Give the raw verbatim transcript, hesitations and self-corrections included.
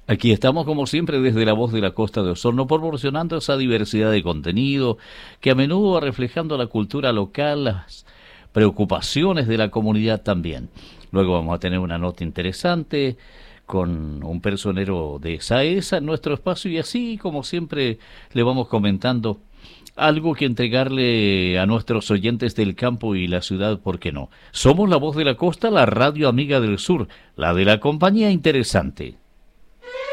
Aquí estamos como siempre desde la voz de la Costa de Osorno proporcionando esa diversidad de contenido que a menudo va reflejando la cultura local, las preocupaciones de la comunidad también. Luego vamos a tener una nota interesante con un personero de SAESA en nuestro espacio y así como siempre le vamos comentando algo que entregarle a nuestros oyentes del campo y la ciudad, ¿por qué no? Somos la voz de la costa, la radio amiga del sur, la de la compañía interesante.